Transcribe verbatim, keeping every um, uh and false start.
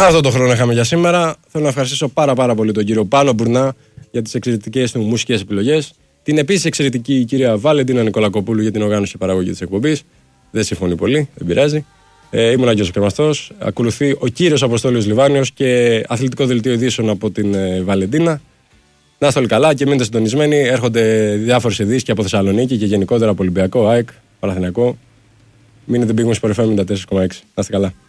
Αυτό το χρόνο είχαμε για σήμερα. Θέλω να ευχαριστήσω πάρα, πάρα πολύ τον κύριο Πάνο Μπουρνά για τις εξαιρετικές του μουσικές επιλογές. Την επίσης εξαιρετική κυρία Βαλεντίνα Νικολακοπούλου για την οργάνωση και παραγωγή της εκπομπής. Δεν συμφωνεί πολύ, δεν πειράζει. Ε, ήμουν ο Γιώργος Κρεμαστός. Ακολουθεί ο κύριος Αποστόλιος Λιβάνιος και αθλητικό δελτίο ειδήσεων από την ε, Βαλεντίνα. Να είστε όλοι καλά και μείνετε συντονισμένοι. Έρχονται διάφορες ειδήσεις και από Θεσσαλονίκη και γενικότερα από Ολυμπιακό, ΑΕΚ, Παναθηναϊκό. Μείνετε Big Wings Sport εφ εμ ενενήντα τέσσερα κόμμα έξι. Να είστε καλά.